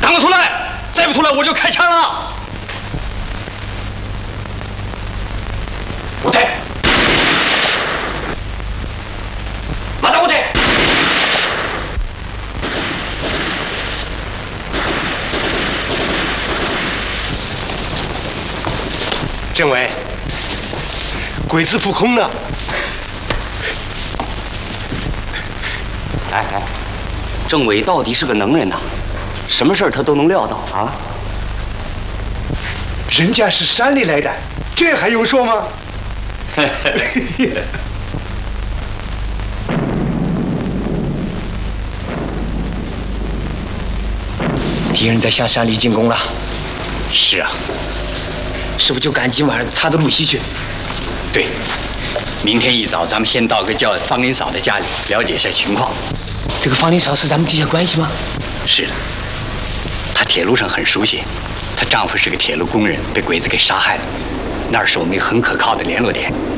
赶快出来！再不出来我就开枪了！ 不对，马上不对。 政委，鬼子扑空了。 哎，政委到底是个能人呐，什么事儿他都能料到啊。 人家是山里来的，这还用说吗？ 敌人在向山里进攻了。 是啊， 是不是就赶今晚他的路西去？ 对，明天一早咱们先到个叫方林嫂的家里了解一下情况。 这个方林嫂是咱们地下关系吗？ 是的，她铁路上很熟悉，她丈夫是个铁路工人，被鬼子给杀害了，那儿是我们一个很可靠的联络点。